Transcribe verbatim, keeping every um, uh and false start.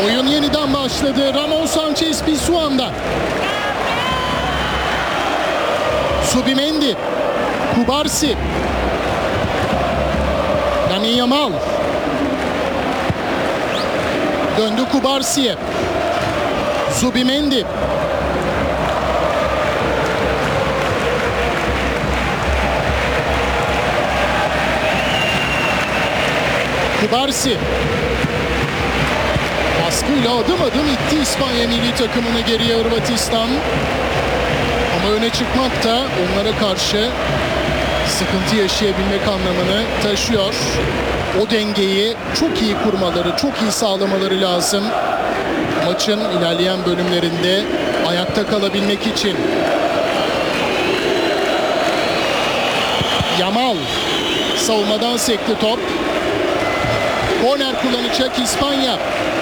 Oyun yeniden başladı. Ramon Sanchez Pizjuan'da. Zubimendi. Kubarsi. Lamine Yamal. Döndü Kubarsi'ye. Zubimendi. Kubarsi. Baskıyla adım adım itti İspanya milli takımını geriye Hırvatistan. Ama öne çıkmak da onlara karşı sıkıntı yaşayabilmek anlamını taşıyor. O dengeyi çok iyi kurmaları, çok iyi sağlamaları lazım. Maçın ilerleyen bölümlerinde ayakta kalabilmek için. Yamal savunmadan sekti top. Korner kullanacak İspanya.